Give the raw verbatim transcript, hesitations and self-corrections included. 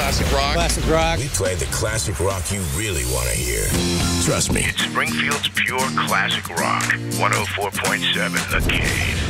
classic rock. Classic rock. We play the classic rock you really want to hear. Trust me. It's Springfield's pure classic rock. one oh four point seven The Cave.